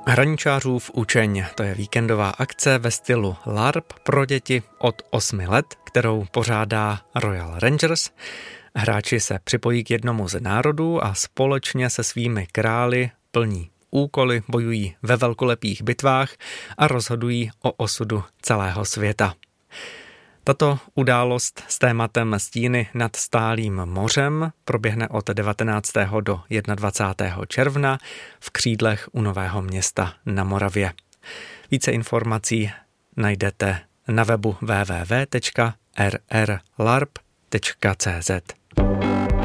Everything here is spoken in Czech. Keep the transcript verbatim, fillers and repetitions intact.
Hraničářův učeň, to je víkendová akce ve stylu LARP pro děti od osmi let, kterou pořádá Royal Rangers. Hráči se připojí k jednomu z národů a společně se svými králi plní úkoly, bojují ve velkolepých bitvách a rozhodují o osudu celého světa. Tato událost s tématem Stíny nad stálým mořem proběhne od devatenáctého do dvacátého prvního června v Křídlech u Nového Města na Moravě. Více informací najdete na webu w w w tečka r r larp tečka c z.